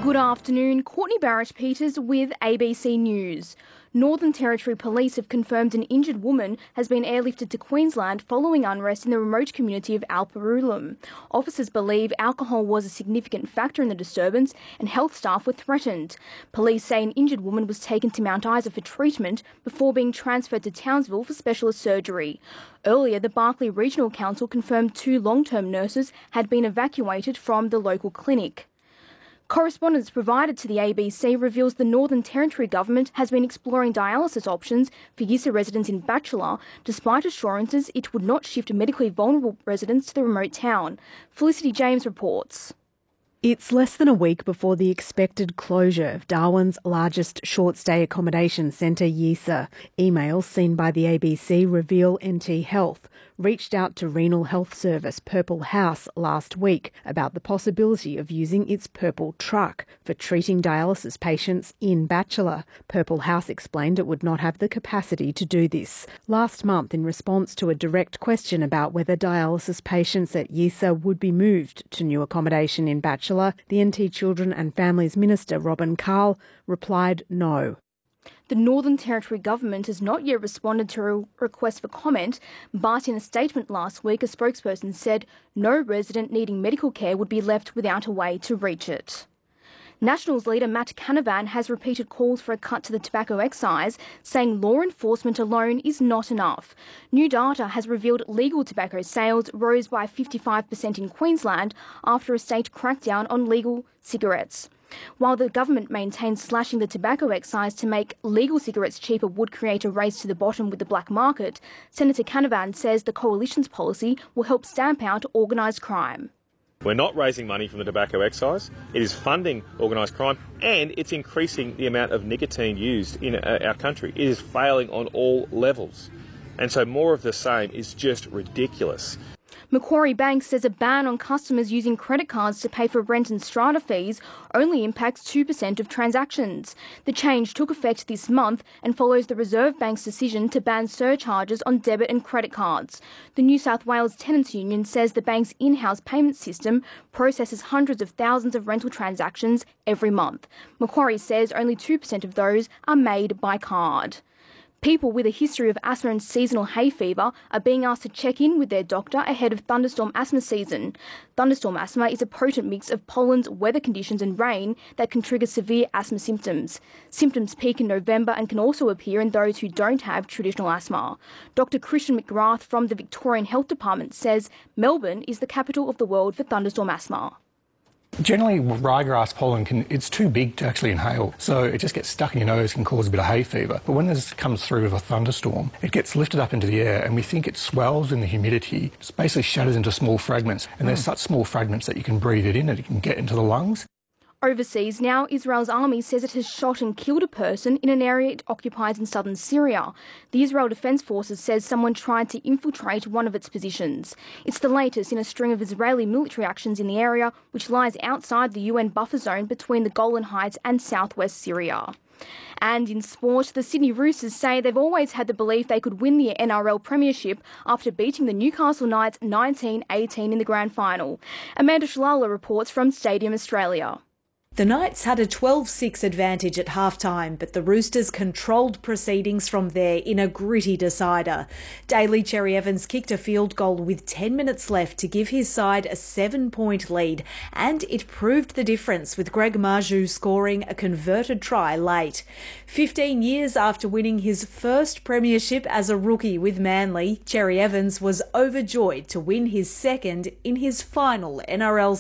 Good afternoon, Courtney Barrett-Peters with ABC News. Northern Territory Police have confirmed an injured woman has been airlifted to Queensland following unrest in the remote community of Alperulam. Officers believe alcohol was a significant factor in the disturbance and health staff were threatened. Police say an injured woman was taken to Mount Isa for treatment before being transferred to Townsville for specialist surgery. Earlier, the Barkly Regional Council confirmed 2 long-term nurses had been evacuated from the local clinic. Correspondence provided to the ABC reveals the Northern Territory Government has been exploring dialysis options for Yissa residents in Batchelor, despite assurances it would not shift medically vulnerable residents to the remote town. Felicity James reports. It's less than a week before the expected closure of Darwin's largest short-stay accommodation centre, Yissa. Emails seen by the ABC reveal NT Health reached out to renal health service Purple House last week about the possibility of using its Purple truck for treating dialysis patients in Batchelor. Purple House explained it would not have the capacity to do this. Last month, in response to a direct question about whether dialysis patients at Yissa would be moved to new accommodation in Batchelor, the NT Children and Families Minister Robin Carl replied no. The Northern Territory Government has not yet responded to a request for comment, but in a statement last week, a spokesperson said no resident needing medical care would be left without a way to reach it. Nationals leader Matt Canavan has repeated calls for a cut to the tobacco excise, saying law enforcement alone is not enough. New data has revealed legal tobacco sales rose by 55% in Queensland after a state crackdown on legal cigarettes. While the government maintains slashing the tobacco excise to make legal cigarettes cheaper would create a race to the bottom with the black market, Senator Canavan says the coalition's policy will help stamp out organised crime. We're not raising money from the tobacco excise. It is funding organised crime and it's increasing the amount of nicotine used in our country. It is failing on all levels. And so more of the same is just ridiculous. Macquarie Bank says a ban on customers using credit cards to pay for rent and strata fees only impacts 2% of transactions. The change took effect this month and follows the Reserve Bank's decision to ban surcharges on debit and credit cards. The New South Wales Tenants Union says the bank's in-house payment system processes hundreds of thousands of rental transactions every month. Macquarie says only 2% of those are made by card. People with a history of asthma and seasonal hay fever are being asked to check in with their doctor ahead of thunderstorm asthma season. Thunderstorm asthma is a potent mix of pollens, weather conditions and rain that can trigger severe asthma symptoms. Symptoms peak in November and can also appear in those who don't have traditional asthma. Dr Christian McGrath from the Victorian Health Department says Melbourne is the capital of the world for thunderstorm asthma. Generally, ryegrass pollen it's too big to actually inhale, so it just gets stuck in your nose and causes a bit of hay fever. But when this comes through with a thunderstorm, it gets lifted up into the air and we think it swells in the humidity. It basically shatters into small fragments, and there's such small fragments that you can breathe it in and it can get into the lungs. Overseas now, Israel's army says it has shot and killed a person in an area it occupies in southern Syria. The Israel Defense Forces says someone tried to infiltrate one of its positions. It's the latest in a string of Israeli military actions in the area, which lies outside the UN buffer zone between the Golan Heights and southwest Syria. And in sport, the Sydney Roosters say they've always had the belief they could win the NRL Premiership after beating the Newcastle Knights 19-18 in the grand final. Amanda Shalala reports from Stadium Australia. The Knights had a 12-6 advantage at half-time, but the Roosters controlled proceedings from there in a gritty decider. Daly Cherry Evans kicked a field goal with 10 minutes left to give his side a 7-point lead, and it proved the difference with Greg Marju scoring a converted try late. 15 years after winning his first premiership as a rookie with Manly, Cherry Evans was overjoyed to win his second in his final NRL